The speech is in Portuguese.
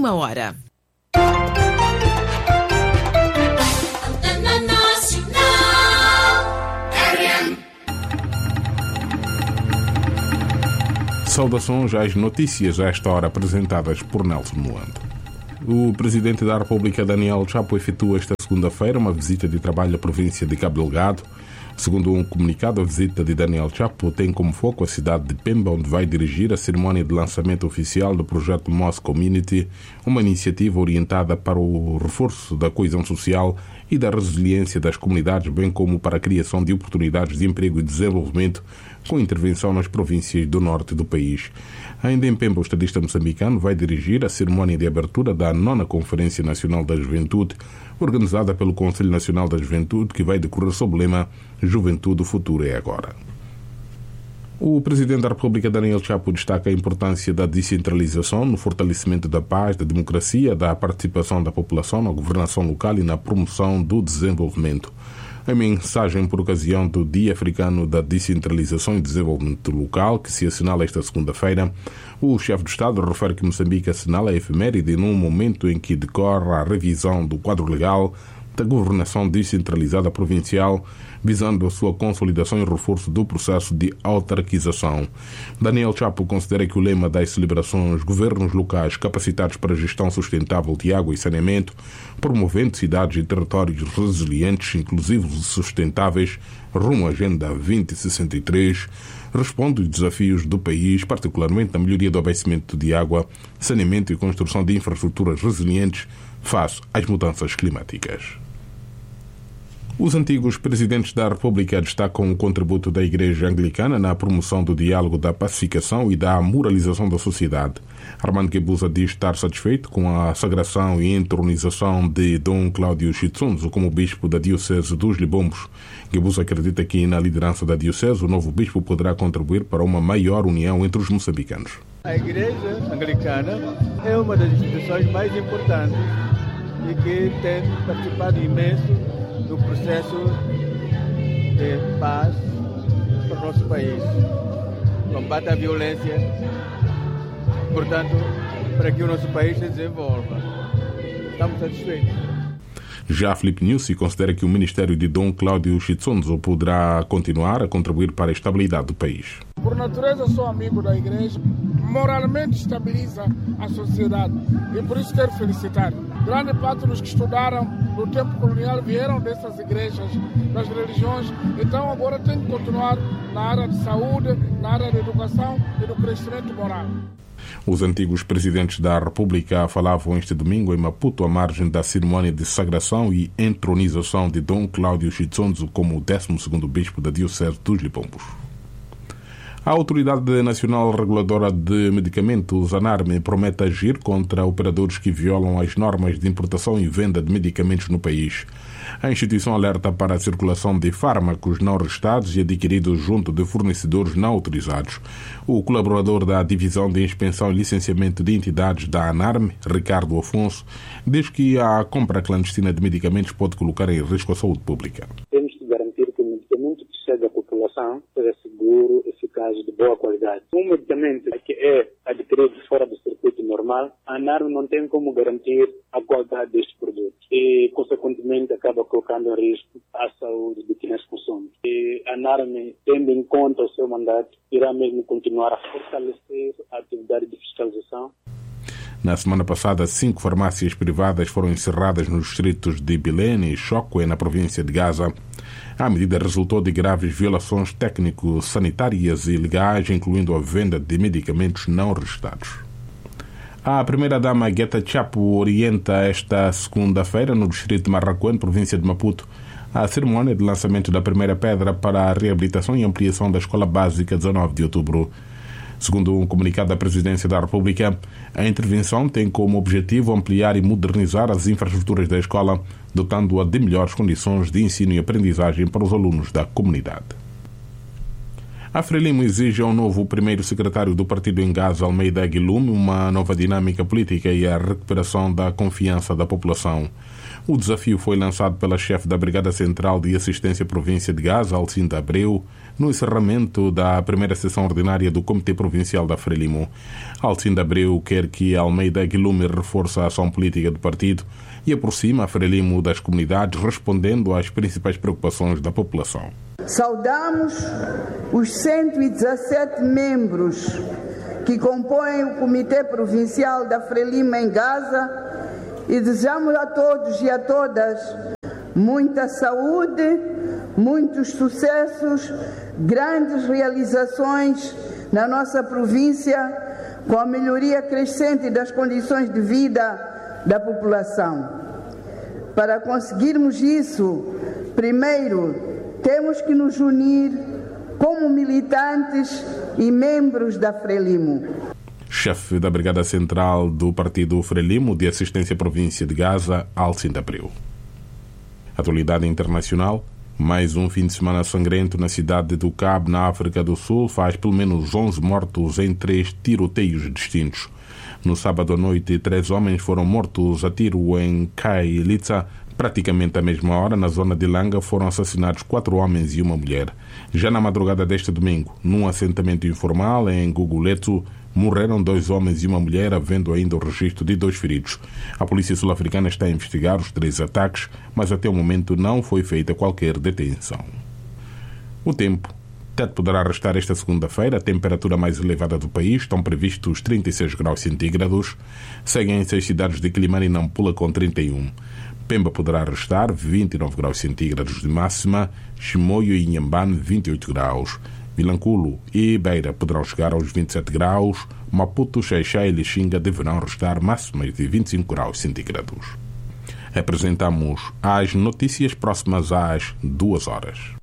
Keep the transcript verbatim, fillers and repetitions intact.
uma hora. Saudações às notícias a esta hora apresentadas por Nelson Moando. O Presidente da República, Daniel Chapo, efetua esta segunda-feira uma visita de trabalho à província de Cabo Delgado. Segundo um comunicado, a visita de Daniel Chapo tem como foco a cidade de Pemba, onde vai dirigir a cerimónia de lançamento oficial do projeto Moss Community, uma iniciativa orientada para o reforço da coesão social e da resiliência das comunidades, bem como para a criação de oportunidades de emprego e desenvolvimento, com intervenção nas províncias do norte do país. Ainda em Pemba, o estadista moçambicano vai dirigir a cerimónia de abertura da nona Conferência Nacional da Juventude, organizada pelo Conselho Nacional da Juventude, que vai decorrer sob o lema Juventude, o futuro é agora. O Presidente da República, Daniel Chapo, destaca a importância da descentralização no fortalecimento da paz, da democracia, da participação da população na governação local e na promoção do desenvolvimento. Em mensagem por ocasião do Dia Africano da Descentralização e Desenvolvimento Local, que se assinala esta segunda-feira, o chefe do Estado refere que Moçambique assinala a efeméride num momento em que decorre a revisão do quadro legal da governação descentralizada provincial, visando a sua consolidação e reforço do processo de autarquização. Daniel Chapo considera que o lema das celebrações Governos Locais Capacitados para a Gestão Sustentável de Água e Saneamento, promovendo cidades e territórios resilientes, inclusivos e sustentáveis, rumo à Agenda vinte sessenta e três, responde aos desafios do país, particularmente na melhoria do abastecimento de água, saneamento e construção de infraestruturas resilientes face às mudanças climáticas. Os antigos presidentes da República destacam o contributo da Igreja Anglicana na promoção do diálogo, da pacificação e da moralização da sociedade. Armando Guebuza diz estar satisfeito com a sagração e entronização de Dom Cláudio Chitsunzo como bispo da Diocese dos Libombos. Guebuza acredita que na liderança da Diocese o novo bispo poderá contribuir para uma maior união entre os moçambicanos. A Igreja Anglicana é uma das instituições mais importantes e que tem participado imenso do processo de paz para o nosso país. Combate à violência, portanto, para que o nosso país se desenvolva. Estamos satisfeitos. Já Filipe Nussi considera que o Ministério de Dom Cláudio Chitsunzo poderá continuar a contribuir para a estabilidade do país. Por natureza, sou amigo da Igreja, moralmente estabiliza a sociedade e por isso quero felicitar. Grande parte dos que estudaram no tempo colonial vieram dessas igrejas, das religiões, então agora tem que continuar na área de saúde, na área de educação e do crescimento moral. Os antigos presidentes da República falavam este domingo em Maputo à margem da cerimónia de sagração e entronização de Dom Cláudio Chitsunzo como o décimo segundo bispo da Diocese dos Libombos. A Autoridade Nacional Reguladora de Medicamentos, ANARME, promete agir contra operadores que violam as normas de importação e venda de medicamentos no país. A instituição alerta para a circulação de fármacos não registrados e adquiridos junto de fornecedores não autorizados. O colaborador da Divisão de Inspeção e Licenciamento de Entidades da ANARME, Ricardo Afonso, diz que a compra clandestina de medicamentos pode colocar em risco a saúde pública. Temos que garantir que o medicamento que chega à população seja seguro, eficaz e de boa qualidade. Um medicamento que é adquirido fora do circuito normal, a ANARME não tem como garantir a qualidade deste produto e, consequentemente, acaba colocando em risco a saúde de quem as consome. E a ANARME, tendo em conta o seu mandato, irá mesmo continuar a fortalecer a atividade de fiscalização. Na semana passada, cinco farmácias privadas foram encerradas nos distritos de Bilene e Chokwe, na província de Gaza. A medida resultou de graves violações técnico-sanitárias e legais, incluindo a venda de medicamentos não registrados. A primeira-dama Guetta Chapo orienta esta segunda-feira, no distrito de Marraquém, província de Maputo, a cerimónia de lançamento da primeira pedra para a reabilitação e ampliação da Escola Básica dezanove de outubro. Segundo um comunicado da Presidência da República, a intervenção tem como objetivo ampliar e modernizar as infraestruturas da escola, dotando-a de melhores condições de ensino e aprendizagem para os alunos da comunidade. A Frelimo exige ao novo primeiro secretário do partido em Gaza, Almeida Aguilume, uma nova dinâmica política e a recuperação da confiança da população. O desafio foi lançado pela chefe da Brigada Central de Assistência Província de Gaza, Alcinda Abreu, no encerramento da primeira sessão ordinária do Comitê Provincial da Frelimo. Alcinda Abreu quer que Almeida Aguilume reforce a ação política do partido e aproxima a Frelimo das comunidades, respondendo às principais preocupações da população. Saudamos os cento e dezassete membros que compõem o Comitê Provincial da Frelimo em Gaza e desejamos a todos e a todas muita saúde, muitos sucessos, grandes realizações na nossa província, com a melhoria crescente das condições de vida da população. Para conseguirmos isso, primeiro, temos que nos unir como militantes e membros da Frelimo. Chefe da Brigada Central do Partido Frelimo de Assistência Província de Gaza, Alcinda Abreu. Atualidade internacional. Mais um fim de semana sangrento na cidade do Cabo, na África do Sul, faz pelo menos onze mortos em três tiroteios distintos. No sábado à noite, três homens foram mortos a tiro em Kailitsa. Praticamente à mesma hora, na zona de Langa, foram assassinados quatro homens e uma mulher. Já na madrugada deste domingo, num assentamento informal em Guguletu, morreram dois homens e uma mulher, havendo ainda o registro de dois feridos. A polícia sul-africana está a investigar os três ataques, mas até o momento não foi feita qualquer detenção. O tempo. Teto poderá restar esta segunda-feira. A temperatura mais elevada do país, estão previstos trinta e seis graus centígrados. Seguem as seis cidades de Quelimane e Nampula com trinta e um. Pemba poderá restar vinte e nove graus centígrados de máxima. Chimoio e Inhambane vinte e oito graus. Vilanculo e Beira poderão chegar aos vinte e sete graus. Maputo, Xaixá e Lixinga deverão restar máximas de vinte e cinco graus centígrados. Apresentamos as notícias próximas às duas horas.